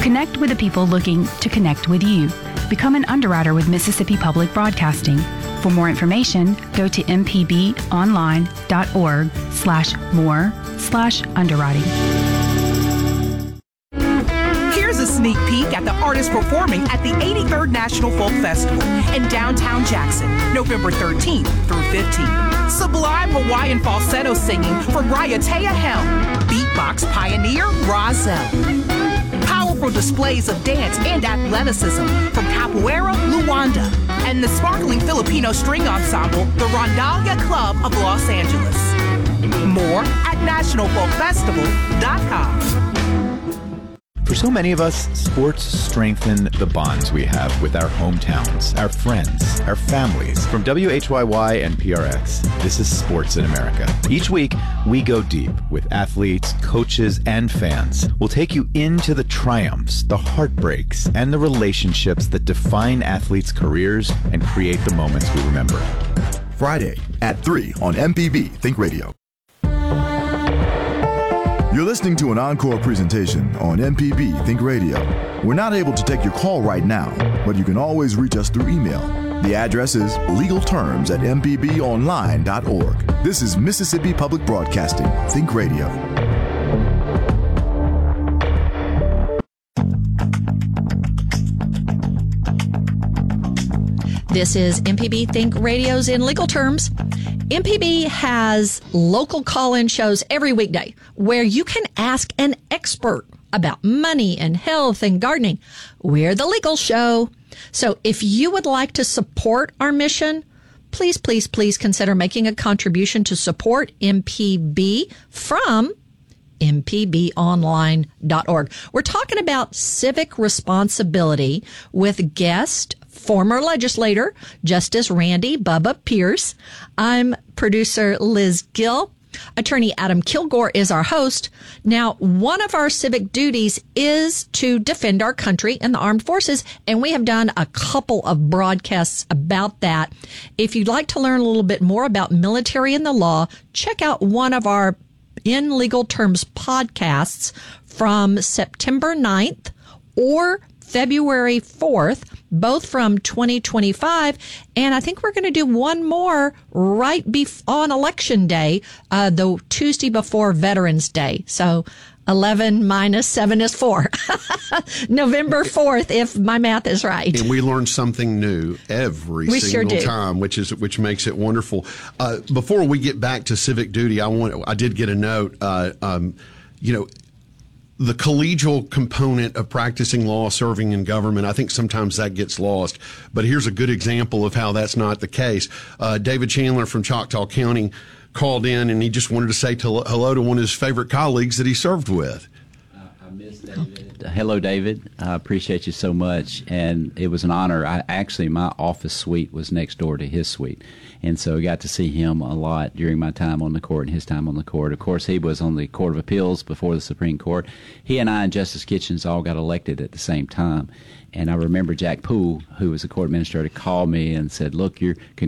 Connect with the people looking to connect with you. Become an underwriter with Mississippi Public Broadcasting. For more information, go to mpbonline.org/more/underwriting. Here's a sneak peek at the artists performing at the 83rd National Folk Festival in downtown Jackson, November 13th through 15th. Sublime Hawaiian falsetto singing from Raiatea Helm, beatbox pioneer Rozelle. Powerful displays of dance and athleticism from Capoeira Luanda and the sparkling Filipino string ensemble, the Rondalia Club of Los Angeles. More at nationalfolkfestival.com. For so many of us, sports strengthen the bonds we have with our hometowns, our friends, our families. From WHYY and PRX, this is Sports in America. Each week, we go deep with athletes, coaches, and fans. We'll take you into the triumphs, the heartbreaks, and the relationships that define athletes' careers and create the moments we remember. Friday at 3 on MPB Think Radio. You're listening to an encore presentation on MPB Think Radio. We're not able to take your call right now, but you can always reach us through email. The address is legalterms@mpbonline.org. This is Mississippi Public Broadcasting Think Radio. This is MPB Think Radio's In Legal Terms. MPB has local call-in shows every weekday where you can ask an expert about money and health and gardening. We're the legal show. So if you would like to support our mission, please, please, please consider making a contribution to support MPB from mpbonline.org. We're talking about civic responsibility with guest former legislator Justice Randy Bubba Pierce. I'm producer Liz Gill. Attorney Adam Kilgore is our host. Now, one of our civic duties is to defend our country and the armed forces, and we have done a couple of broadcasts about that. If you'd like to learn a little bit more about military and the law, check out one of our In Legal Terms podcasts from September 9th or February 4th, both from 2025. And I think we're going to do one more right on Election Day, the Tuesday before Veterans Day. So 11 minus 7 is 4. November 4th, if my math is right. And we learn something new every single time, which makes it wonderful. Before we get back to civic duty, I did get a note. The collegial component of practicing law, serving in government, I think sometimes that gets lost. But here's a good example of how that's not the case. David Chandler from Choctaw County called in, and he just wanted to say hello to one of his favorite colleagues that he served with. I miss David. Hello, David. I appreciate you so much, and it was an honor. My office suite was next door to his suite, and so I got to see him a lot during my time on the court and his time on the court. Of course, he was on the Court of Appeals before the Supreme Court. He and I and Justice Kitchens all got elected at the same time, and I remember Jack Poole, who was the court administrator, called me and said, "Look, you're